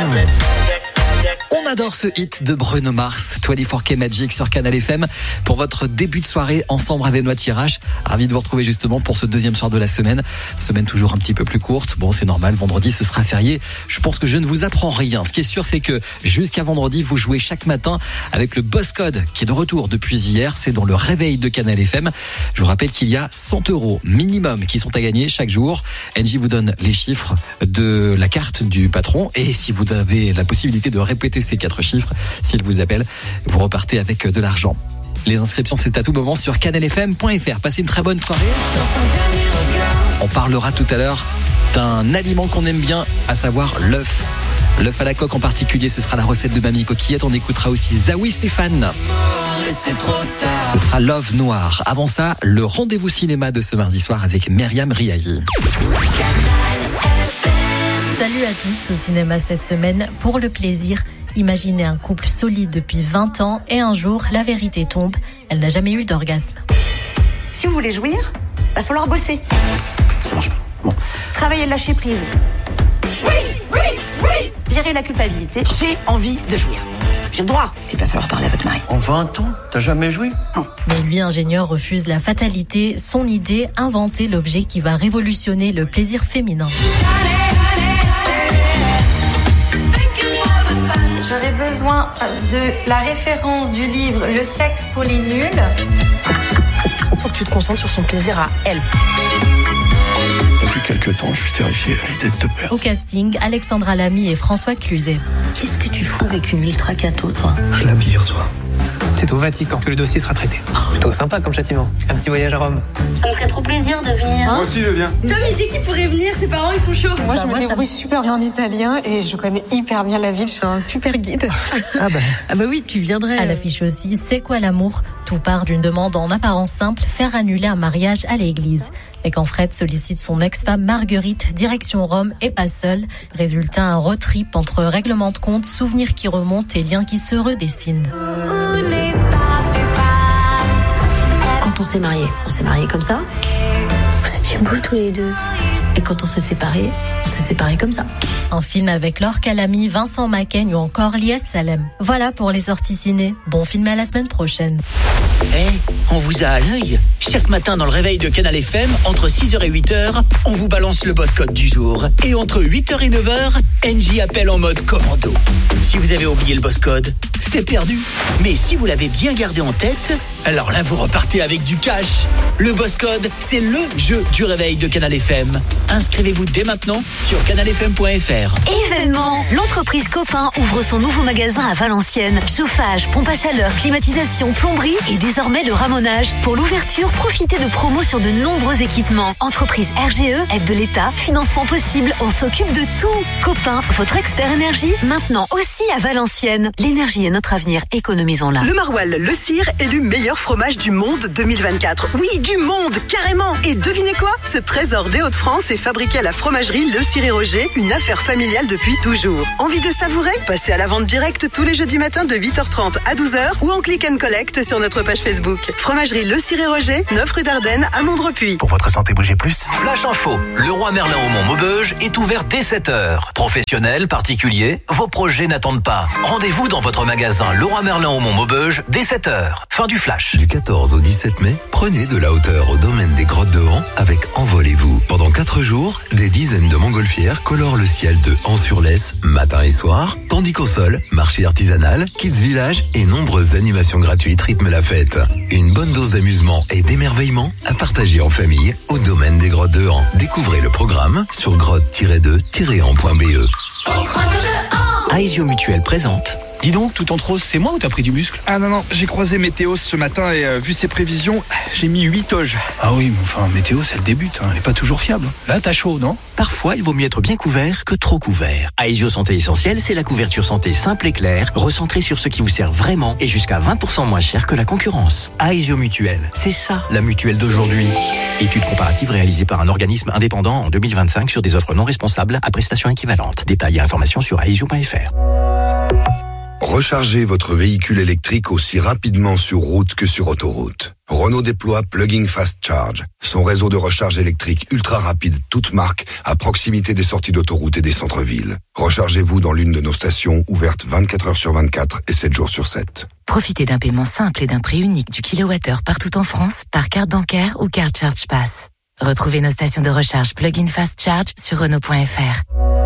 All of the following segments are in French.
On adore ce hit de Bruno Mars, 24K Magic sur Canal FM pour votre début de soirée ensemble avec Benoît Tirage. Ravi de vous retrouver justement pour ce deuxième soir de la semaine. Semaine toujours un petit peu plus courte. Bon, c'est normal, vendredi ce sera férié. Je pense que je ne vous apprends rien. Ce qui est sûr, c'est que jusqu'à vendredi, vous jouez chaque matin avec le Boss Code qui est de retour depuis hier. C'est dans le réveil de Canal FM. Je vous rappelle qu'il y a 100 € minimum qui sont à gagner chaque jour. Engie vous donne les chiffres de la carte du patron et si vous avez la possibilité de répéter ces 4 chiffres, s'il vous appelle, vous repartez avec de l'argent. Les inscriptions, c'est à tout moment sur canalfm.fr. Passez une très bonne soirée. On parlera tout à l'heure d'un aliment qu'on aime bien, à savoir l'œuf. L'œuf à la coque en particulier, ce sera la recette de Mamie Coquillette. On écoutera aussi Zawi Stéphane. Ce sera Love Noir. Avant ça, le rendez-vous cinéma de ce mardi soir avec Myriam Riahi. Salut à tous, au cinéma cette semaine, pour le plaisir. Imaginez un couple solide depuis 20 ans et un jour, la vérité tombe, elle n'a jamais eu d'orgasme. Si vous voulez jouir, va falloir bosser. Ça marche pas. Bon. Travailler le lâcher prise. Oui. Gérer la culpabilité. J'ai envie de jouir. J'ai le droit. Il va falloir parler à votre mari. En 20 ans, t'as jamais joué ? Non. Mais lui, ingénieur, refuse la fatalité. Son idée, inventer l'objet qui va révolutionner le plaisir féminin. J'aurais besoin de la référence du livre Le sexe pour les nuls. Faut que tu te concentres sur son plaisir à elle. Depuis quelques temps, je suis terrifié à l'idée de te perdre. Au casting, Alexandra Lamy et François Cluzet. Qu'est-ce que tu fous avec une ultra cato, toi ? Je la vire, toi. C'est au Vatican que le dossier sera traité. Plutôt sympa comme châtiment. Un petit voyage à Rome. Ça me ferait trop plaisir de venir. Moi aussi, je viens. Tom, il dit qu'il pourrait venir, ses parents, ils sont chauds. Moi, je me débrouille super bien en italien et je connais hyper bien la ville. Je suis un super guide. Ah bah oui, tu viendrais. À l'affiche aussi, C'est quoi l'amour ? Tout part d'une demande en apparence simple, faire annuler un mariage à l'église. Mais quand Fred sollicite son ex-femme Marguerite, direction Rome et pas seul. Résultat, un road trip entre règlements de compte, souvenirs qui remontent et liens qui se redessinent. Quand on s'est mariés comme ça. Vous étiez beaux tous les deux. Et quand on s'est séparés comme ça. Un film avec Laure Calamy, Vincent Macaigne ou encore Lies Salem. Voilà pour les sorties ciné. Bon film à la semaine prochaine. On vous a à l'œil. Chaque matin dans le réveil de Canal FM, entre 6h et 8h, on vous balance le boss code du jour. Et entre 8h et 9h, Engie appelle en mode commando. Si vous avez oublié le boss code, c'est perdu. Mais si vous l'avez bien gardé en tête, alors là vous repartez avec du cash. Le boss code, c'est le jeu du réveil de Canal FM. Inscrivez-vous dès maintenant sur canalfm.fr. Événement, l'entreprise Copain ouvre son nouveau magasin à Valenciennes. Chauffage, pompe à chaleur, climatisation, plomberie et désormais le ramonage. Pour l'ouverture, profitez de promos sur de nombreux équipements. Entreprise RGE, aide de l'État, financement possible, on s'occupe de tout. Copain, votre expert énergie, maintenant aussi à Valenciennes. L'énergie est notre avenir, économisons-la. Le Maroilles, le Cire, élu meilleur fromage du monde 2024. Oui, du monde, carrément. Et devinez quoi ? Ce trésor des Hauts-de-France est fabriqué à la fromagerie Le Cire et Roger, une affaire familiale depuis toujours. Envie de savourer ? Passez à la vente directe tous les jeudis matins de 8h30 à 12h ou en click and collect sur notre page Facebook. Fromagerie Le Cire et Roger, 9 rue d'Ardennes à Mondrepuis. Pour votre santé, bougez plus. Flash Info, Leroy Merlin au Mont-Maubeuge est ouvert dès 7h. Professionnels, particuliers, vos projets n'attendent pas. Rendez-vous dans votre magasin Leroy Merlin au Mont-Maubeuge dès 7h. Fin du flash. Du 14 au 17 mai, prenez de la hauteur au domaine des Grottes de Han avec Envolez-vous. Pendant 4 jours, des dizaines de montgolfières colorent le ciel de Han-sur-Lesse, matin et soir, tandis qu'au sol, marché artisanal, kids village et nombreuses animations gratuites rythment la fête. Une bonne dose d'amusement et d'émerveillement à partager en famille au domaine des Grottes de Han. Découvrez le programme sur grotte-2-han.be. Aesio Mutuel présente. Dis donc, tout en rose, c'est moi ou t'as pris du muscle ? Ah non, j'ai croisé Météos ce matin et vu ses prévisions, j'ai mis 8 oges. Ah oui, mais enfin, météo, c'est le début, elle est pas toujours fiable. Là, t'as chaud, non ? Parfois, il vaut mieux être bien couvert que trop couvert. Aesio Santé Essentielle, c'est la couverture santé simple et claire, recentrée sur ce qui vous sert vraiment et jusqu'à 20% moins cher que la concurrence. Aesio Mutuel, c'est ça, la mutuelle d'aujourd'hui. Étude comparative réalisée par un organisme indépendant en 2025 sur des offres non responsables à prestations équivalentes. Détails et informations sur aesio.fr. Rechargez votre véhicule électrique aussi rapidement sur route que sur autoroute. Renault déploie Plug-in Fast Charge, son réseau de recharge électrique ultra rapide, toute marque, à proximité des sorties d'autoroute et des centres-villes. Rechargez-vous dans l'une de nos stations ouvertes 24 heures sur 24 et 7 jours sur 7. Profitez d'un paiement simple et d'un prix unique du kilowattheure partout en France par carte bancaire ou carte Charge Pass. Retrouvez nos stations de recharge Plug-in Fast Charge sur Renault.fr.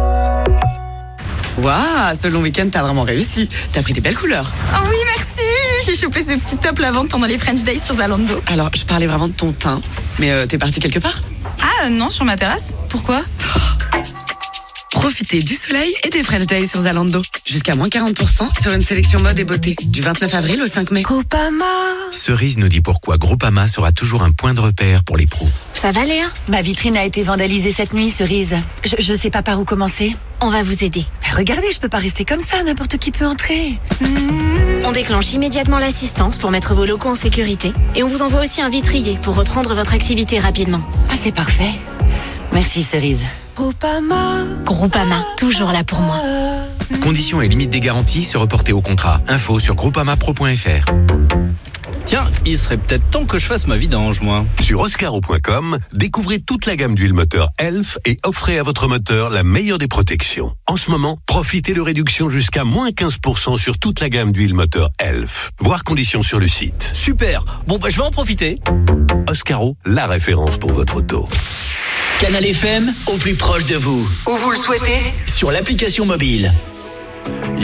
Waouh, ce long week-end, t'as vraiment réussi. T'as pris des belles couleurs. Oh oui, merci. J'ai chopé ce petit top lavande pendant les French Days sur Zalando. Alors, je parlais vraiment de ton teint, mais t'es partie quelque part? Ah non, sur ma terrasse. Pourquoi? Profitez du soleil et des French Days sur Zalando. Jusqu'à moins 40% sur une sélection mode et beauté. Du 29 avril au 5 mai. Groupama. Cerise nous dit pourquoi Groupama sera toujours un point de repère pour les pros. Ça va, Léa? Ma vitrine a été vandalisée cette nuit, Cerise. Je sais pas par où commencer. On va vous aider. Regardez, je peux pas rester comme ça, n'importe qui peut entrer. On déclenche immédiatement l'assistance pour mettre vos locaux en sécurité. Et on vous envoie aussi un vitrier pour reprendre votre activité rapidement. Ah, c'est parfait. Merci, Cerise. Groupama, toujours là pour moi. Conditions et limites des garanties se reporter au contrat. Info sur groupamapro.fr. Tiens, il serait peut-être temps que je fasse ma vidange, moi. Sur oscaro.com, découvrez toute la gamme d'huile moteur Elf et offrez à votre moteur la meilleure des protections. En ce moment, profitez de réductions jusqu'à moins 15% sur toute la gamme d'huile moteur Elf. Voir conditions sur le site. Super. Bon, je vais en profiter. Oscaro, la référence pour votre auto. Canal FM, au plus proche de vous. Où vous le souhaitez, sur l'application mobile.